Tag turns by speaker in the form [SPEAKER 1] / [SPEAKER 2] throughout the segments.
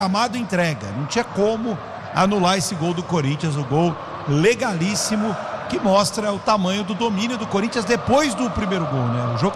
[SPEAKER 1] amado entrega. Não tinha como anular esse gol do Corinthians, o gol legalíssimo, que mostra o tamanho do domínio do Corinthians depois do primeiro gol, né? O jogo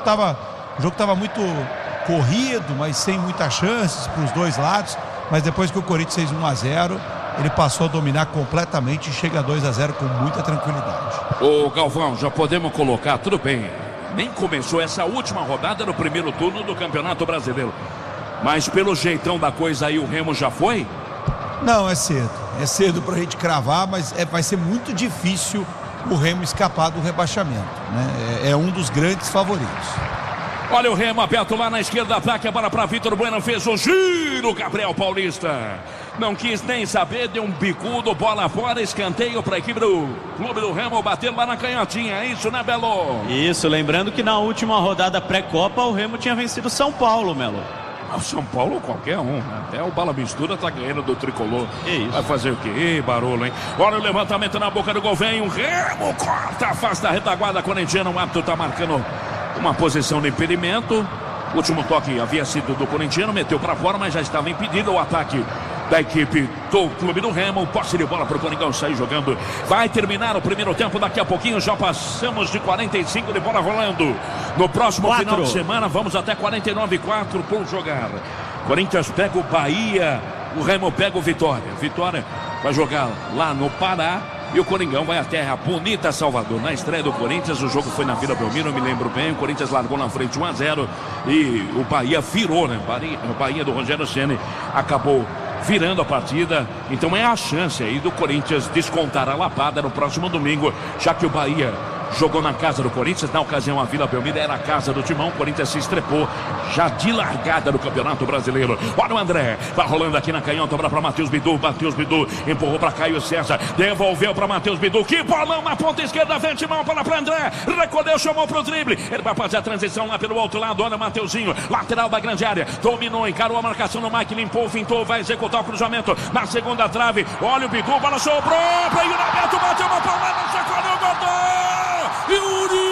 [SPEAKER 1] tava muito corrido, mas sem muitas chances para os dois lados, mas depois que o Corinthians fez 1-0, ele passou a dominar completamente e chega a 2-0 com muita tranquilidade.
[SPEAKER 2] Ô Galvão, já podemos colocar, tudo bem, nem começou essa última rodada no primeiro turno do Campeonato Brasileiro, mas pelo jeitão da coisa aí o Remo já foi?
[SPEAKER 1] Não, é cedo pra gente cravar, mas vai ser muito difícil o Remo escapar do rebaixamento, né? É um dos grandes favoritos.
[SPEAKER 2] Olha o Remo aberto lá na esquerda, ataque, a bola para Vitor Bueno, fez o giro, Gabriel Paulista não quis nem saber, deu um bicudo, bola fora, escanteio para a equipe do Clube do Remo, bater lá na canhotinha, é isso, né, Belo?
[SPEAKER 3] Isso, lembrando que na última rodada pré-copa o Remo tinha vencido São Paulo, Melo.
[SPEAKER 2] O São Paulo qualquer um, né? Até o Bala Mistura tá ganhando do Tricolor.
[SPEAKER 3] Isso.
[SPEAKER 2] Vai fazer o quê? Ih, barulho, hein? Olha o levantamento na boca do gol, vem o Remo, corta, afasta a retaguarda corintiana, o árbitro tá marcando uma posição de impedimento. O último toque havia sido do corintiano, meteu para fora, mas já estava impedido o ataque da equipe do Clube do Remo. Posse de bola para o Coringão sair jogando. Vai terminar o primeiro tempo daqui a pouquinho. Já passamos de 45 de bola rolando. No próximo final de semana vamos até 49,4 por jogar. Corinthians pega o Bahia, o Remo pega o Vitória. Vitória vai jogar lá no Pará e o Coringão vai até a bonita Salvador. Na estreia do Corinthians, o jogo foi na Vila Belmiro, eu me lembro bem. O Corinthians largou na frente 1-0 e o Bahia virou, né? O Bahia do Rogério Ceni acabou virando a partida. Então é a chance aí do Corinthians descontar a lapada no próximo domingo, já que o Bahia jogou na casa do Corinthians. Na ocasião, a Vila Belmiro era a casa do Timão. O Corinthians se estrepou já de largada do Campeonato Brasileiro. Olha o André, tá rolando aqui na canhota, para Matheus Bidu. Matheus Bidu empurrou para Caio César, devolveu para Matheus Bidu. Que bolão na ponta esquerda, vem Timão para André, recolheu, chamou pro drible. Ele vai fazer a transição lá pelo outro lado. Olha o Mateuzinho, lateral da grande área, dominou, encarou a marcação no Mike, limpou, fintou, vai executar o cruzamento na segunda trave. Olha o Bidu, bola sobrou para Yuri Alberto, bateu uma palmada, chacoalhou, guardou. Yuri